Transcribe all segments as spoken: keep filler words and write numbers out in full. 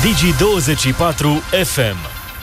Digi douăzeci și patru F M.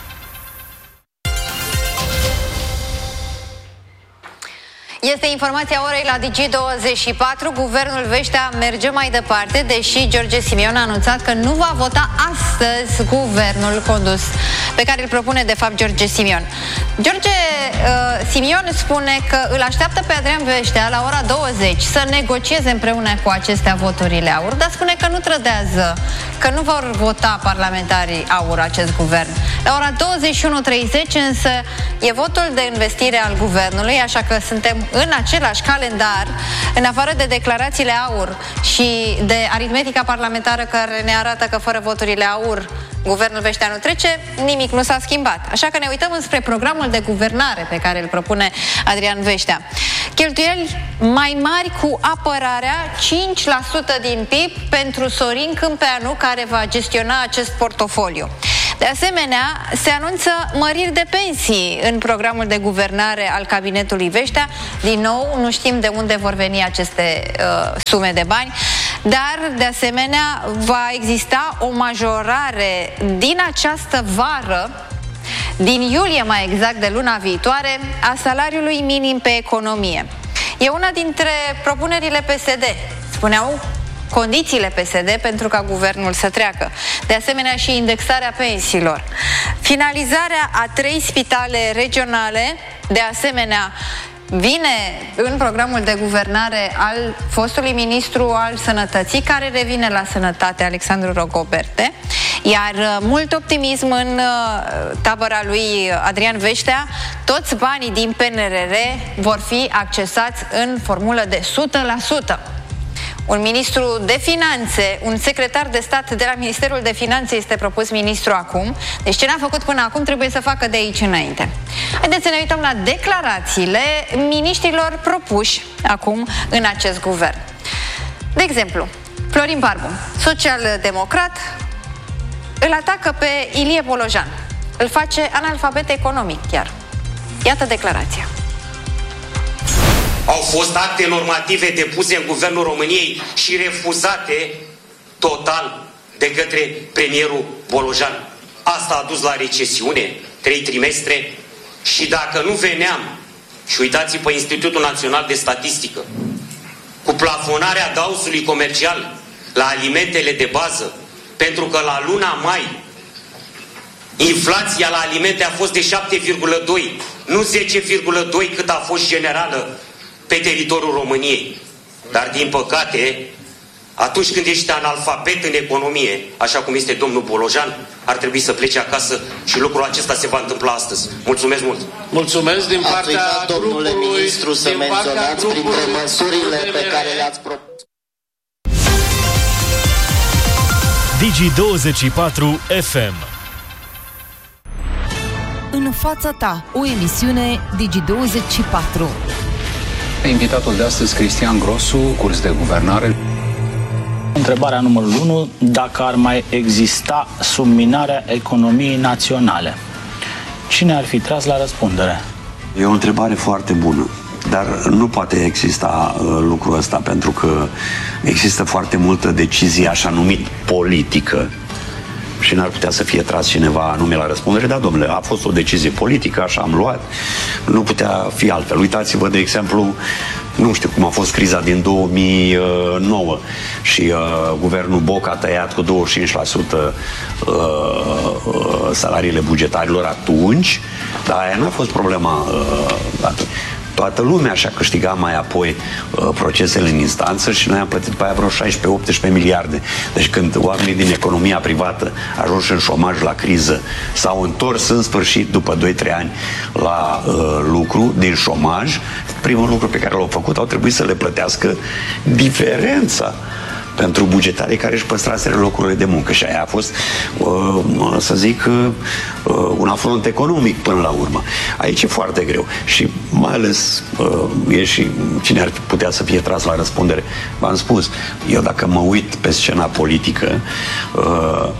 Este informația orei la Digi douăzeci și patru. Guvernul Veștea merge mai departe, deși George Simion a anunțat că nu va vota astăzi guvernul condus, pe care îl propune de fapt George Simion. George uh, Simion spune că îl așteaptă pe Adrian Veștea la ora douăzeci să negocieze împreună cu acestea voturile AUR, dar spune că nu trădează, că nu vor vota parlamentarii AUR acest guvern. La ora douăzeci și unu treizeci însă e votul de investire al guvernului, așa că suntem în același calendar, în afară de declarațiile AUR și de aritmetica parlamentară care ne arată că fără voturile AUR guvernul Veștea nu trece, nimic nu s-a schimbat. Așa că ne uităm înspre programul de guvernare pe care îl propune Adrian Veștea. Cheltuieli mai mari cu apărarea, cinci la sută din P I B pentru Sorin Câmpeanu, care va gestiona acest portofoliu. De asemenea, se anunță măriri de pensii în programul de guvernare al cabinetului Veștea. Din nou, nu știm de unde vor veni aceste uh, sume de bani, dar, de asemenea, va exista o majorare din această vară, din iulie mai exact, de luna viitoare, a salariului minim pe economie. E una dintre propunerile P S D. Spuneau condițiile P S D pentru ca guvernul să treacă. De asemenea și indexarea pensiilor. Finalizarea a trei spitale regionale, de asemenea, vine în programul de guvernare al fostului ministru al Sănătății, care revine la Sănătate, Alexandru Rogoberte, iar mult optimism în tabăra lui Adrian Veștea. Toți banii din P N R R vor fi accesați în formulă de o sută la sută. Un ministru de finanțe, un secretar de stat de la Ministerul de Finanțe este propus ministru acum. Deci ce n-a făcut până acum trebuie să facă de aici înainte. Haideți să ne uităm la declarațiile miniștrilor propuși acum în acest guvern. De exemplu, Florin Barbu, social-democrat, îl atacă pe Ilie Bolojan. Îl face analfabet economic chiar. Iată declarația. Au fost acte normative depuse în Guvernul României și refuzate total de către premierul Bolojan. Asta a dus la recesiune, trei trimestre, și dacă nu veneam, și uitați pe Institutul Național de Statistică, cu plafonarea gausului comercial la alimentele de bază, pentru că la luna mai inflația la alimente a fost de șapte virgulă doi, nu zece virgulă doi cât a fost generală pe teritoriul României. Dar, din păcate, atunci când ești analfabet în economie, așa cum este domnul Bolojan, ar trebui să plece acasă și lucrul acesta se va întâmpla astăzi. Mulțumesc mult! Mulțumesc din partea grupului, domnule ministru, să menționați printre măsurile pe care le-ați propus. Digi douăzeci și patru F M. În fața ta, o emisiune Digi douăzeci și patru. Invitatul de astăzi, Cristian Grosu, curs de guvernare. Întrebarea numărul unu, dacă ar mai exista subminarea economiei naționale, cine ar fi tras la răspundere? E o întrebare foarte bună, dar nu poate exista uh, lucrul ăsta, pentru că există foarte multă decizie așa numit politică și n-ar putea să fie tras cineva anume la răspundere. Da, domnule, a fost o decizie politică, așa am luat, nu putea fi altfel. Uitați-vă, de exemplu, nu știu cum a fost criza din două mii nouă și uh, guvernul Boc a tăiat cu douăzeci și cinci la sută uh, uh, salariile bugetarilor atunci, dar aia n-a fost problema uh, atunci. Toată lumea și-a câștigat mai apoi uh, procesele în instanță și noi am plătit pe aia vreo șaisprezece optsprezece miliarde. Deci când oamenii din economia privată ajunși în șomaj la criză s-au întors în sfârșit după doi trei ani la uh, lucru din șomaj, primul lucru pe care l-au făcut, au trebuit să le plătească diferența pentru bugetarii care își păstraseră locurile de muncă. Și aia a fost, uh, să zic, uh, un afront economic până la urmă. Aici e foarte greu. Și mai ales uh, e și cine ar putea să fie tras la răspundere. V-am spus, eu dacă mă uit pe scena politică, uh,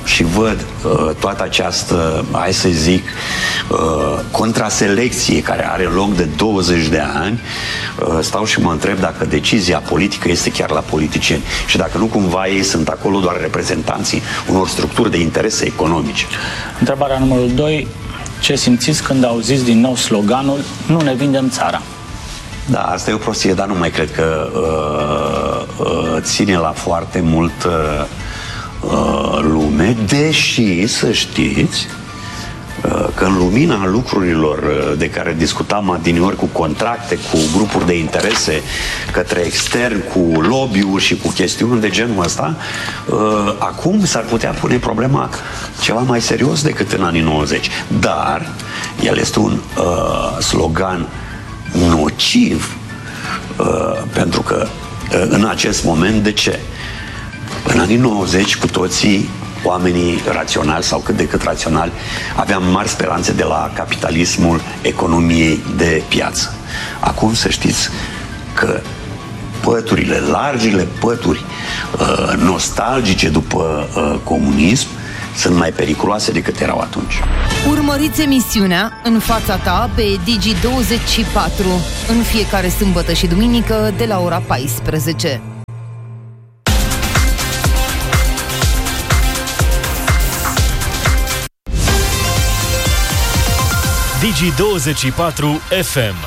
și văd uh, toată această, hai să zic, uh, contraselecție care are loc de douăzeci de ani, uh, stau și mă întreb dacă decizia politică este chiar la politicieni și dacă nu cumva ei sunt acolo doar reprezentanții unor structuri de interese economice. Întrebarea numărul doi. Ce simțiți când auziți din nou sloganul "Nu ne vindem țara"? Da, asta e o prostie, dar nu mai cred că uh, uh, ține la foarte mult uh, uh, lume, deși, să știți, uh, că în lumina lucrurilor uh, de care discutam adineori, cu contracte, cu grupuri de interese către extern, cu lobby-uri și cu chestiuni de genul ăsta, uh, acum s-ar putea pune problema ceva mai serios decât în anii nouăzeci. Dar el este un uh, slogan nociv, uh, pentru că uh, în acest moment, de ce? În anii nouăzeci, cu toții, oamenii raționali sau cât de cât raționali, aveam mari speranțe de la capitalismul economiei de piață. Acum să știți că păturile, largile pături uh, nostalgice după uh, comunism sunt mai periculoase decât erau atunci. Urmăriți emisiunea În fața ta pe Digi douăzeci și patru în fiecare sâmbătă și duminică de la ora paisprezece. Digi douăzeci și patru F M.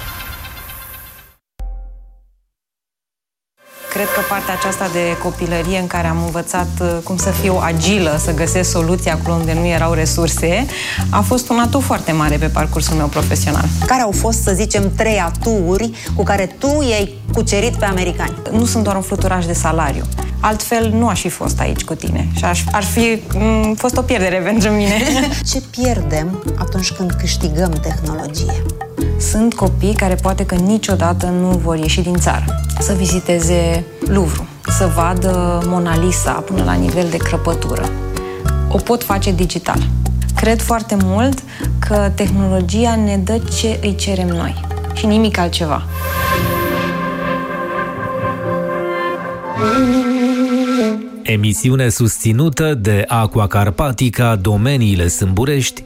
Cred că partea aceasta de copilărie în care am învățat cum să fiu agilă, să găsesc soluții acolo unde nu erau resurse, a fost un atu foarte mare pe parcursul meu profesional. Care au fost, să zicem, trei aturi cu care tu i-ai cucerit pe americani? Nu sunt doar un fluturaș de salariu. Altfel nu aș fi fost aici cu tine și aș, ar fi m- fost o pierdere pentru mine. Ce pierdem atunci când câștigăm tehnologie? Sunt copii care poate că niciodată nu vor ieși din țară. Să viziteze Louvre, să vadă Mona Lisa până la nivel de crăpătură. O pot face digital. Cred foarte mult că tehnologia ne dă ce îi cerem noi și nimic altceva. Emisiune susținută de Aqua Carpatica, Domeniile Sâmburești